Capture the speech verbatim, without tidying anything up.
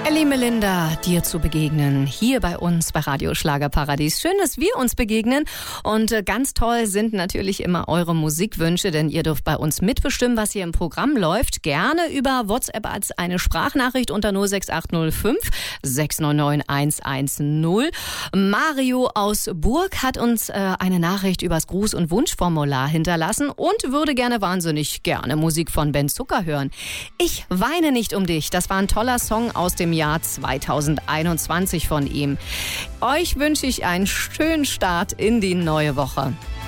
Elli Melinda, dir zu begegnen, hier bei uns bei Radio Schlagerparadies. Schön, dass wir uns begegnen und äh, ganz toll sind natürlich immer eure Musikwünsche, denn ihr dürft bei uns mitbestimmen, was hier im Programm läuft. Gerne über WhatsApp als eine Sprachnachricht unter null sechs acht null fünf sechs neun neun eins eins null. Mario aus Burg hat uns äh, eine Nachricht übers Gruß- und Wunschformular hinterlassen und würde gerne, wahnsinnig gerne Musik von Ben Zucker hören. Ich weine nicht um dich, das war ein toller Song aus dem Jahr zweitausendeinundzwanzig von ihm. Euch wünsche ich einen schönen Start in die neue Woche.